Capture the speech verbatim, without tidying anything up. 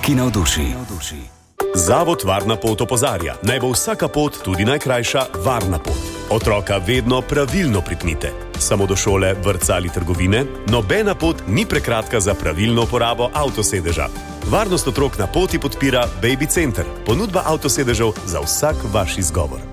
ki navduši. Zavod Varna pot opozarja, naj bo vsaka pot, tudi najkrajša, varna pot. Otroka vedno pravilno pripnite. Samo do šole, vrtca ali trgovine, nobena pot ni prekratka za pravilno uporabo avtosedeža. Varnost otrok na poti podpira Baby Center, ponudba avtosedežev za vsak vaš izgovor.